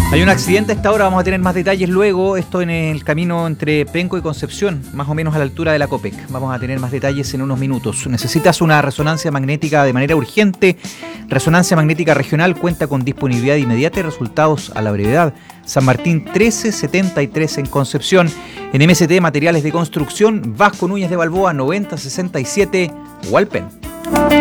Hay un accidente a esta hora, vamos a tener más detalles luego. Esto en el camino entre Penco y Concepción, más o menos a la altura de la Copec. Vamos a tener más detalles en unos minutos. Necesitas una resonancia magnética de manera urgente. Resonancia Magnética Regional cuenta con disponibilidad inmediata y resultados a la brevedad. San Martín 1373 en Concepción. En MST Materiales de Construcción, Vasco Núñez de Balboa 9067, Hualpén.